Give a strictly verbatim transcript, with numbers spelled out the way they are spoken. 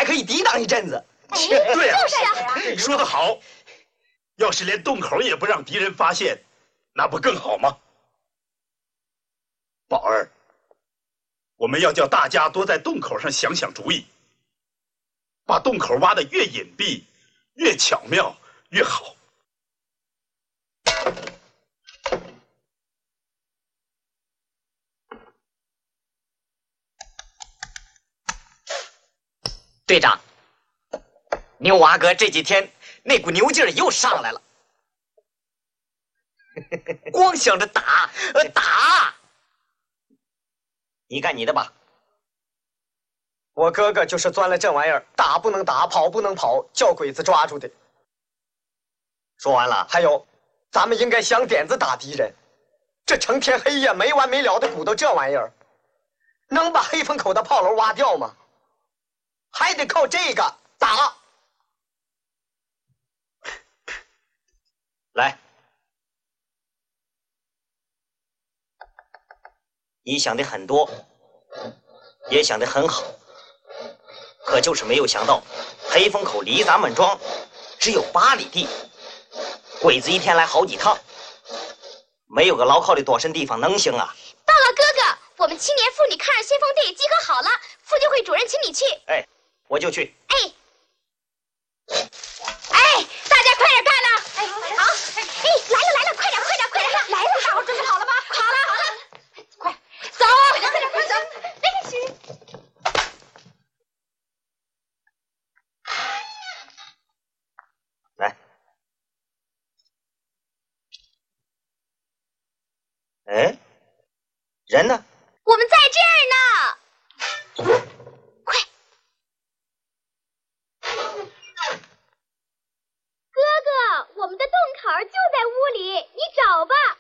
可以抵挡一阵子。 对啊， 就是啊， 说得好。要是连洞口也不让敌人发现，那不更好吗？宝儿，我们要叫大家多在洞口上想想主意，把洞口挖得越隐蔽、越巧妙越好。 队长，牛娃哥这几天那股牛劲儿又上来了，光想着打，呃打。你干你的吧。 我哥哥就是钻了这玩意儿，打不能打，跑不能跑，叫鬼子抓住的。 说完了。 还有，咱们应该想点子打敌人。这成天黑夜没完没了的鼓捣这玩意儿，能把黑风口的炮楼挖掉吗？还得靠这个打。 来，你想的很多，也想得很好，可就是没有想到，黑风口离咱们庄只有八里地，鬼子一天来好几趟，没有个牢靠的躲身地方能行啊？ 报告哥哥，我们青年妇女抗日先锋队集合好了，妇救会主任请你去。 哎，我就去。 哎，哎，大家快点干了！哎，好，哎，来了来了，快点快点快点，来了！大伙准备好了吗？好了好了，快走，快点快点快走！哎，行。 来，哎，人呢？ 我们在这儿呢，快！哥哥，我们的洞口就在屋里，你找吧。